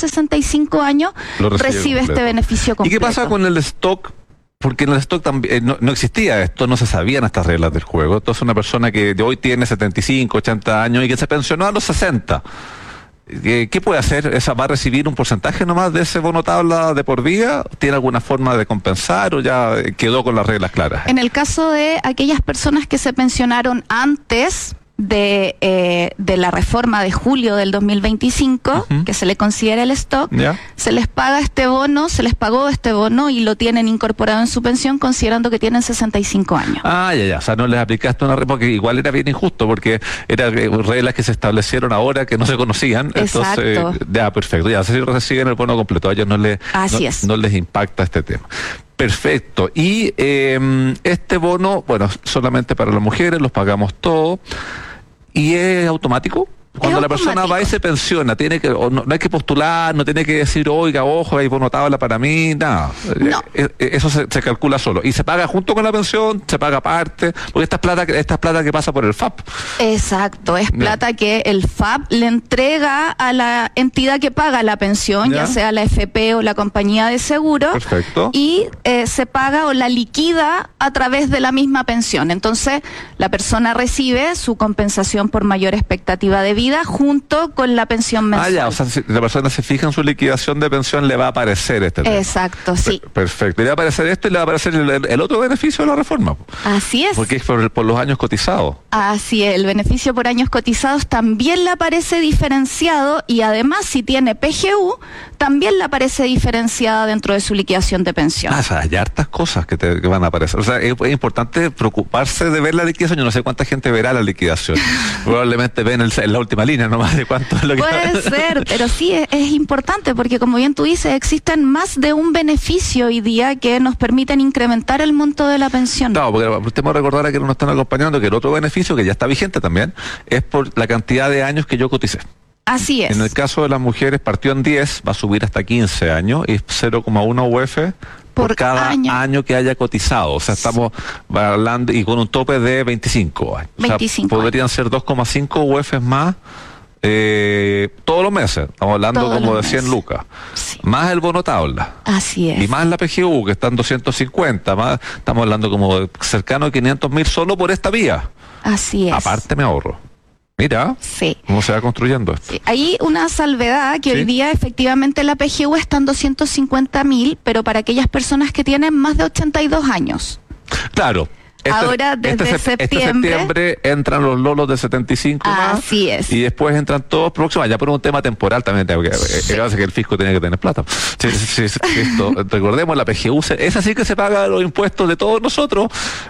65 años recibe este beneficio completo. ¿Y qué pasa con el stock? Porque en el stock también no existía esto, no se sabían estas reglas del juego. Entonces una persona que de hoy tiene 75, 80 años y que se pensionó a los 60, ¿qué puede hacer? ¿Esa va a recibir un porcentaje nomás de ese bono tabla de por vida? ¿Tiene alguna forma de compensar o ya quedó con las reglas claras? En el caso de aquellas personas que se pensionaron antes de la reforma de julio del 2025, que se le considera el stock, se les paga este bono, se les pagó este bono y lo tienen incorporado en su pensión considerando que tienen 65 años. O sea, no les aplicaste una porque igual era bien injusto, porque eran reglas que se establecieron ahora que no se conocían. Exacto. Entonces, perfecto, si reciben el bono completo, a ellos no les impacta este tema. Perfecto. Y este bono, solamente para las mujeres, los pagamos todos. ¿Y es automático? Cuando la persona va y se pensiona, no hay que postular, no tiene que decir, oiga, ojo, hay bono tabla para mí, nada. No. Eso se calcula solo. Y se paga junto con la pensión, se paga aparte, porque esta es plata que pasa por el FAP. Exacto, es plata que el FAP le entrega a la entidad que paga la pensión, ya sea la FP o la compañía de seguro. Perfecto. Y se paga o la liquida a través de la misma pensión. Entonces, la persona recibe su compensación por mayor expectativa de vida junto con la pensión mensual. O sea, si la persona se fija en su liquidación de pensión, le va a aparecer este tema. Exacto, sí. Perfecto. Y le va a aparecer esto y le va a aparecer el otro beneficio de la reforma. Así es. Porque es por los años cotizados. Así es, el beneficio por años cotizados también le aparece diferenciado y además si tiene PGU, también le aparece diferenciada dentro de su liquidación de pensión. O sea, hay hartas cosas que van a aparecer. O sea, es importante preocuparse de ver la liquidación. Yo no sé cuánta gente verá la liquidación. Probablemente ven en la última línea nomás de cuánto es lo que... Puede ser, pero sí es importante porque como bien tú dices, existen más de un beneficio hoy día que nos permiten incrementar el monto de la pensión. No, porque usted me recordará que nos están acompañando que el otro beneficio, que ya está vigente también, es por la cantidad de años que yo coticé. Así es. En el caso de las mujeres partió en 10, va a subir hasta 15 años y 0,1 UF por cada año que haya cotizado. O sea, estamos hablando y con un tope de 25 años. 25 o sea, podrían ser 2,5 UF más todos los meses. Estamos hablando todos como de 100 meses. lucas. Sí. Más el bono tabla. Así es. Y más la PGU, que está en 250. Más, estamos hablando como de cercano a 500.000 solo por esta vía. Así es. Aparte me ahorro. Mira, cómo se va construyendo esto. Sí. Hay una salvedad que hoy día efectivamente la PGU está en 250.000, pero para aquellas personas que tienen más de 82 años. Claro. Ahora, desde septiembre entran los lolos de 75 más. Así es. Y después entran todos próximos, ya por un tema temporal también, que el fisco tiene que tener plata. Recordemos, la PGU, esa sí que se paga los impuestos de todos nosotros,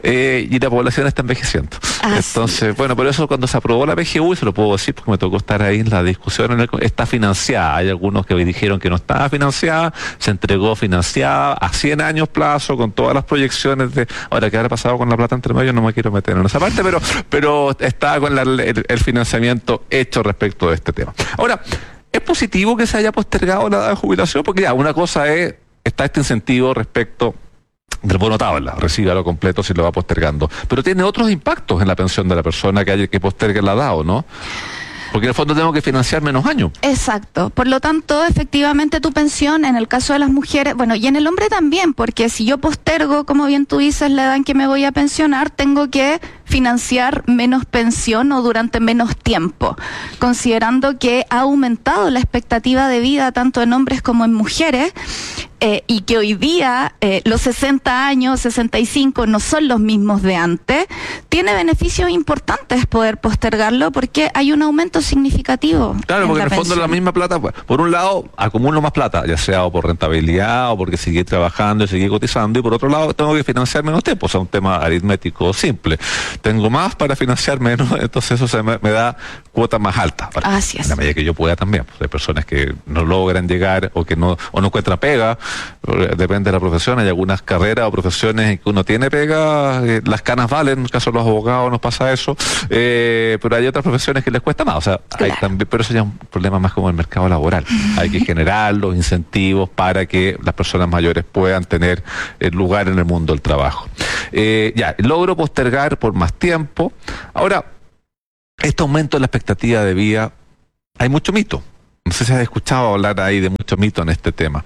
y la población está envejeciendo. Entonces, por eso cuando se aprobó la PGU, y se lo puedo decir porque me tocó estar ahí en la discusión, está financiada. Hay algunos que dijeron que no estaba financiada, se entregó financiada a 100 años plazo, con todas las proyecciones de... Ahora, ¿qué habrá pasado con la plata entre medio? No me quiero meter en esa parte, pero está con el financiamiento hecho respecto de este tema. Ahora, ¿es positivo que se haya postergado la edad de jubilación? Porque ya, una cosa está este incentivo respecto del bono tabla, recíbalo completo si lo va postergando, pero tiene otros impactos en la pensión de la persona que haya que postergue la edad, ¿o no? Porque en el fondo tengo que financiar menos años. Exacto. Por lo tanto, efectivamente tu pensión, en el caso de las mujeres, y en el hombre también, porque si yo postergo, como bien tú dices, la edad en que me voy a pensionar, tengo que financiar menos pensión o durante menos tiempo, considerando que ha aumentado la expectativa de vida tanto en hombres como en mujeres, y que hoy día los 60 años, 65 no son los mismos de antes, tiene beneficios importantes poder postergarlo porque hay un aumento significativo. Claro, porque en el fondo la misma plata, por un lado acumulo más plata, ya sea o por rentabilidad o porque seguí trabajando y seguí cotizando, y por otro lado tengo que financiar menos tiempo, o sea, un tema aritmético simple. Tengo más para financiar menos, entonces eso me da cuotas más altas. Así es. En la medida que yo pueda también. Pues hay personas que no logran llegar o no encuentran pega, depende de la profesión. Hay algunas carreras o profesiones en que uno tiene pega, las canas valen, en el caso de los abogados nos pasa eso, pero hay otras profesiones que les cuesta más, o sea, hay también, pero eso ya es un problema más como el mercado laboral. Hay que generar los incentivos para que las personas mayores puedan tener lugar en el mundo del trabajo. Logro postergar por más tiempo. Ahora, este aumento en la expectativa de vida, hay mucho mito. no sé si has escuchado hablar ahí de mucho mito en este tema.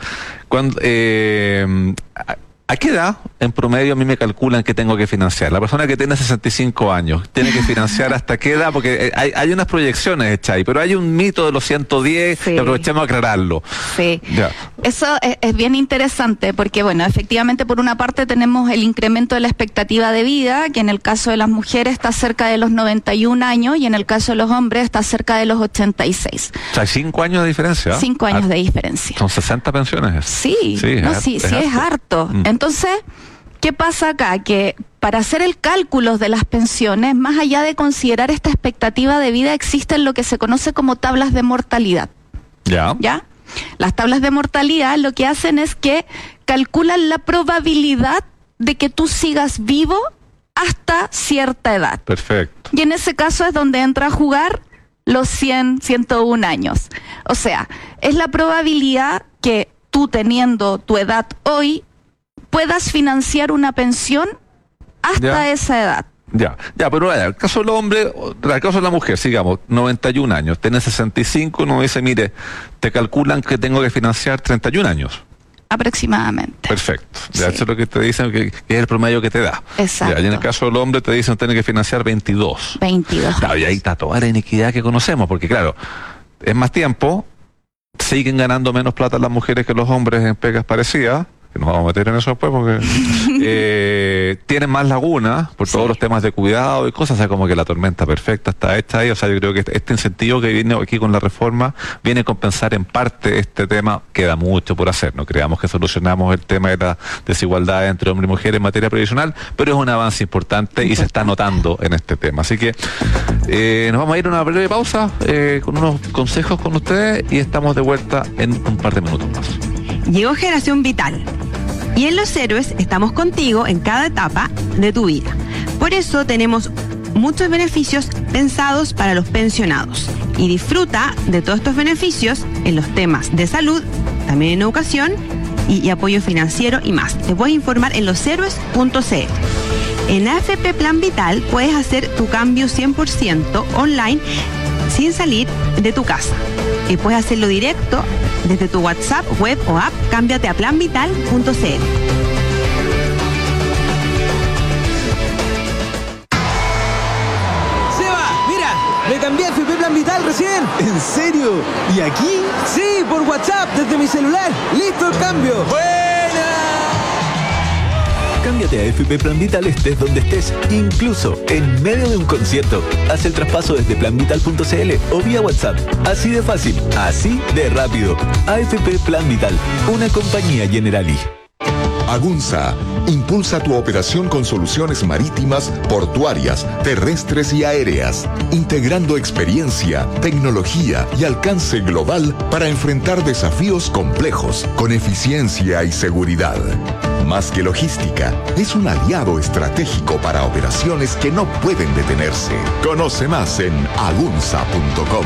¿A qué edad, en promedio, a mí me calculan que tengo que financiar? La persona que tiene 65 años, ¿tiene que financiar hasta qué edad? Porque hay unas proyecciones hechas ahí, pero hay un mito de los 110, sí. Que aprovechemos a aclararlo. Sí, ya. Eso es bien interesante, porque bueno, efectivamente por una parte tenemos el incremento de la expectativa de vida, que en el caso de las mujeres está cerca de los 91 años, y en el caso de los hombres está cerca de los 86. O sea, hay 5 años de diferencia. 5 años de diferencia. Son 60 pensiones. Sí, es harto. Entonces, ¿qué pasa acá? Que para hacer el cálculo de las pensiones, más allá de considerar esta expectativa de vida, existen lo que se conoce como tablas de mortalidad. ¿Ya? Las tablas de mortalidad lo que hacen es que calculan la probabilidad de que tú sigas vivo hasta cierta edad. Perfecto. Y en ese caso es donde entra a jugar los 101 años. O sea, es la probabilidad que tú, teniendo tu edad hoy, puedas financiar una pensión hasta esa edad. Ya, pero el caso del hombre, el caso de la mujer, sigamos, 91 años, tiene 65, uno dice, mire, te calculan que tengo que financiar 31 años. Aproximadamente. Perfecto. Ya, sí. Eso es lo que te dicen que es el promedio que te da. Exacto. Ya, y en el caso del hombre te dicen que tiene que financiar 22. 22. Claro, y ahí está toda la inequidad que conocemos, porque claro, es más tiempo, siguen ganando menos plata las mujeres que los hombres en pegas parecidas, que nos vamos a meter en eso después porque tienen más lagunas por todos los temas de cuidado y cosas, o sea, como que la tormenta perfecta está hecha ahí. O sea, yo creo que este incentivo que viene aquí con la reforma viene a compensar en parte este tema. Queda mucho por hacer, no creamos que solucionamos el tema de la desigualdad entre hombre y mujer en materia previsional, pero es un avance importante y se está notando en este tema. Así que nos vamos a ir a una breve pausa con unos consejos con ustedes y estamos de vuelta en un par de minutos más. Llegó Generación Vital y en Los Héroes estamos contigo en cada etapa de tu vida. Por eso tenemos muchos beneficios pensados para los pensionados y disfruta de todos estos beneficios en los temas de salud, también en educación y apoyo financiero y más. Te puedes informar en loshéroes.cl. En AFP Plan Vital puedes hacer tu cambio 100% online sin salir de tu casa. Y puedes hacerlo directo desde tu WhatsApp, web o app. Cámbiate a planvital.cl. Seba, mira, me cambié a FP Plan Vital recién. ¿En serio? ¿Y aquí? Sí, por WhatsApp, desde mi celular. ¡Listo el cambio! ¡Buena! Cámbiate a FP Plan Vital estés donde estés, incluso en medio de un concierto. Haz el traspaso desde planvital.cl o vía WhatsApp. Así de fácil, así de rápido. AFP Plan Vital, una compañía Generali. Agunza impulsa tu operación con soluciones marítimas, portuarias, terrestres y aéreas, integrando experiencia, tecnología y alcance global para enfrentar desafíos complejos con eficiencia y seguridad. Más que logística, es un aliado estratégico para operaciones que no pueden detenerse. Conoce más en agunza.com.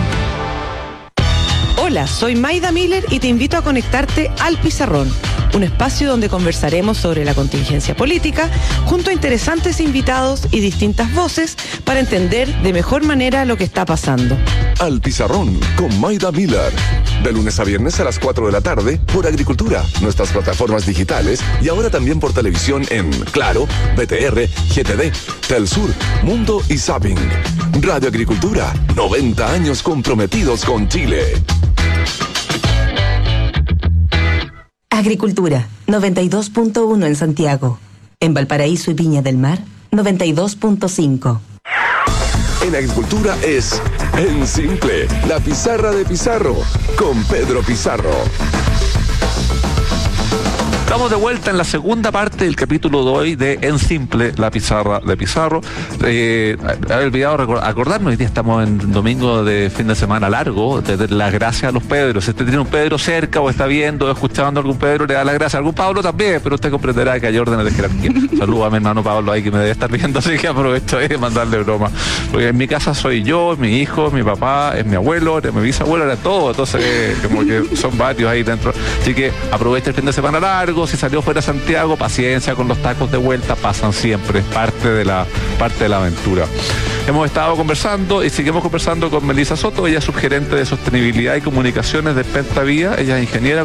Hola, soy Maida Miller y te invito a conectarte al Pizarrón, un espacio donde conversaremos sobre la contingencia política junto a interesantes invitados y distintas voces para entender de mejor manera lo que está pasando. Al Pizarrón con Maida Miller, de lunes a viernes a las 4 de la tarde por Agricultura, nuestras plataformas digitales y ahora también por televisión en Claro, BTR, GTD, Telsur, Mundo y Zapping. Radio Agricultura, 90 años comprometidos con Chile. Agricultura, 92.1 en Santiago. En Valparaíso y Viña del Mar, 92.5. En Agricultura es En Simple, la pizarra de Pizarro, con Pedro Pizarro. Estamos de vuelta en la segunda parte del capítulo de hoy de En Simple, la pizarra de Pizarro. Haber olvidado acordarnos, hoy día estamos en domingo de fin de semana largo, de las gracias a los Pedros. Si usted tiene un Pedro cerca o está viendo o escuchando a algún Pedro, le da las gracias. A algún Pablo también, pero usted comprenderá que hay órdenes de jerarquía. Saludos a mi hermano Pablo ahí que me debe estar viendo, así que aprovecho de mandarle broma. Porque en mi casa soy yo, mi hijo, mi papá, es mi abuelo, es mi bisabuelo, era todo. Entonces, como que son varios ahí dentro. Así que aproveche el fin de semana largo. Si salió fuera de Santiago, paciencia con los tacos de vuelta, pasan siempre, es parte de la aventura. hemos estado conversando y seguimos conversando con Melissa Soto. Ella es subgerente de sostenibilidad y comunicaciones de Pentavía. Ella es ingeniera